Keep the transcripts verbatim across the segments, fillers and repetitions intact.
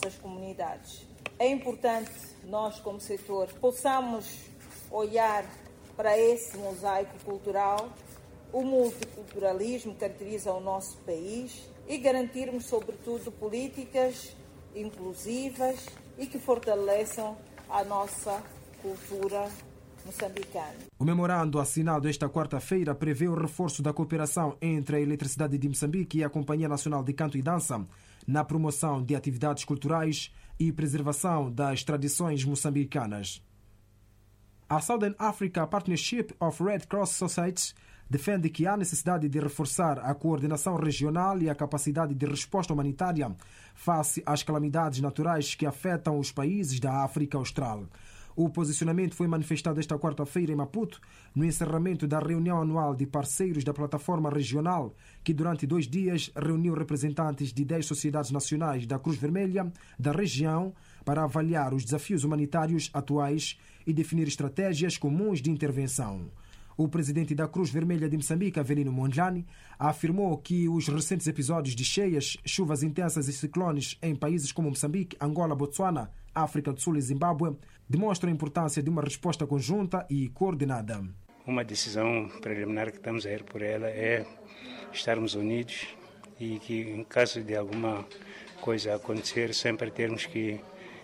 das comunidades. É importante nós, como setor, possamos olhar para esse mosaico cultural, o multiculturalismo que caracteriza o nosso país e garantirmos, sobretudo, políticas inclusivas e que fortaleçam a nossa cultura moçambicana. O memorando assinado esta quarta-feira prevê o reforço da cooperação entre a Eletricidade de Moçambique e a Companhia Nacional de Canto e Dança na promoção de atividades culturais e preservação das tradições moçambicanas. A Southern Africa Partnership of Red Cross Societies defende que há necessidade de reforçar a coordenação regional e a capacidade de resposta humanitária face às calamidades naturais que afetam os países da África Austral. O posicionamento foi manifestado esta quarta-feira em Maputo, no encerramento da reunião anual de parceiros da plataforma regional, que durante dois dias reuniu representantes de dez sociedades nacionais da Cruz Vermelha da região para avaliar os desafios humanitários atuais e definir estratégias comuns de intervenção. O presidente da Cruz Vermelha de Moçambique, Avelino Mondlane, afirmou que os recentes episódios de cheias, chuvas intensas e ciclones em países como Moçambique, Angola, Botsuana, África do Sul e Zimbábue demonstram a importância de uma resposta conjunta e coordenada. Uma decisão preliminar que estamos a ir por ela é estarmos unidos e que, em caso de alguma coisa acontecer, sempre termos que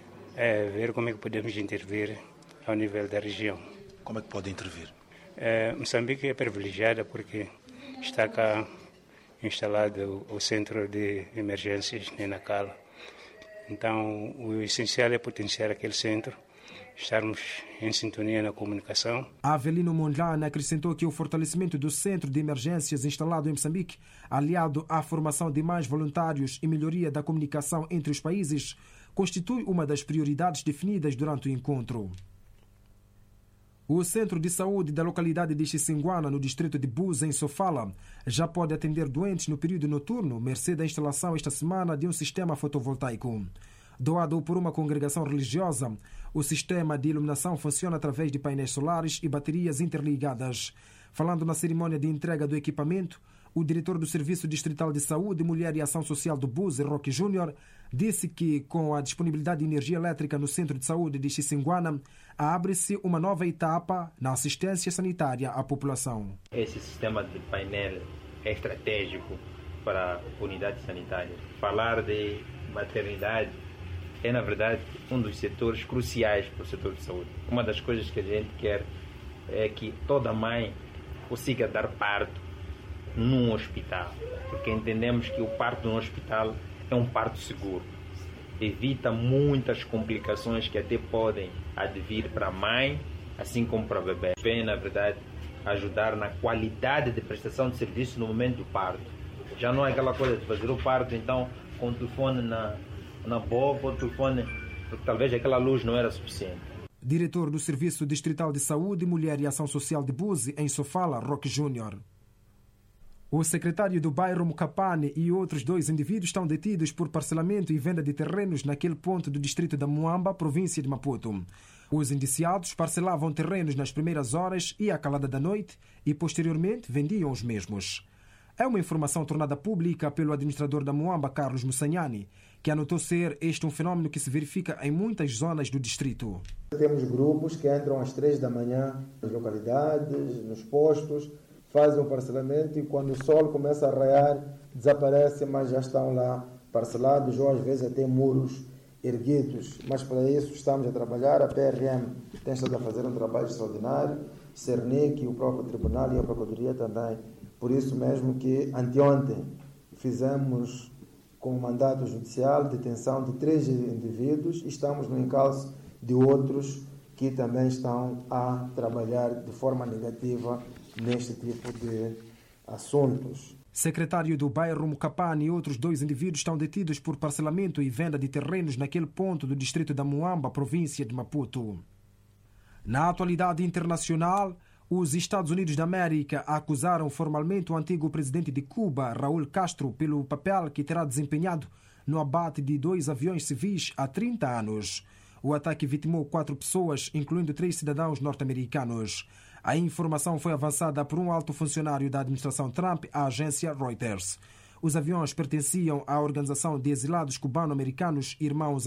é, ver como é que podemos intervir ao nível da região. Como é que pode intervir? É, Moçambique é privilegiada porque está cá instalado o Centro de Emergências, Nenacala. Então, o essencial é potenciar aquele centro, estarmos em sintonia na comunicação. Avelino Mondlane acrescentou que o fortalecimento do Centro de Emergências instalado em Moçambique, aliado à formação de mais voluntários e melhoria da comunicação entre os países, constitui uma das prioridades definidas durante o encontro. O Centro de Saúde da localidade de Xissinguana, no distrito de Buza, em Sofala, já pode atender doentes no período noturno, mercê da instalação esta semana de um sistema fotovoltaico. Doado por uma congregação religiosa, o sistema de iluminação funciona através de painéis solares e baterias interligadas. Falando na cerimônia de entrega do equipamento, o diretor do Serviço Distrital de Saúde, Mulher e Ação Social do Buza, Roque Júnior, disse que, com a disponibilidade de energia elétrica no Centro de Saúde de Xissinguana, abre-se uma nova etapa na assistência sanitária à população. Esse sistema de painel é estratégico para a unidade sanitária. Falar de maternidade é, na verdade, um dos setores cruciais para o setor de saúde. Uma das coisas que a gente quer é que toda mãe consiga dar parto num hospital, porque entendemos que o parto no hospital é um parto seguro. Evita muitas complicações que até podem advir para a mãe, assim como para o bebê. Vem, na verdade, ajudar na qualidade de prestação de serviço no momento do parto. Já não é aquela coisa de fazer o parto, então, com o telefone na, na boca, o telefone, porque talvez aquela luz não era suficiente. Diretor do Serviço Distrital de Saúde, Mulher e Ação Social de Buzi, em Sofala, Roque Júnior. O secretário do bairro Mukapane e outros dois indivíduos estão detidos por parcelamento e venda de terrenos naquele ponto do distrito da Muamba, província de Maputo. Os indiciados parcelavam terrenos nas primeiras horas e à calada da noite e, posteriormente, vendiam os mesmos. É uma informação tornada pública pelo administrador da Muamba, Carlos Mussanhani, que anotou ser este um fenómeno que se verifica em muitas zonas do distrito. Temos grupos que entram às três da manhã nas localidades, nos postos, fazem um parcelamento e quando o sol começa a raiar, desaparecem, mas já estão lá parcelados ou às vezes até muros erguidos. Mas para isso estamos a trabalhar, a P R M tem estado a fazer um trabalho extraordinário, Cernic, o próprio Tribunal e a Procuradoria também. Por isso mesmo que anteontem fizemos com mandato judicial detenção de três indivíduos e estamos no encalço de outros que também estão a trabalhar de forma negativa neste tipo de assuntos. Secretário do bairro Mukapane e outros dois indivíduos estão detidos por parcelamento e venda de terrenos naquele ponto do distrito da Muamba, província de Maputo. Na atualidade internacional, os Estados Unidos da América acusaram formalmente o antigo presidente de Cuba, Raul Castro, pelo papel que terá desempenhado no abate de dois aviões civis há trinta anos. O ataque vitimou quatro pessoas, incluindo três cidadãos norte-americanos. A informação foi avançada por um alto funcionário da administração Trump à agência Reuters. Os aviões pertenciam à Organização de Exilados Cubano-Americanos Irmãos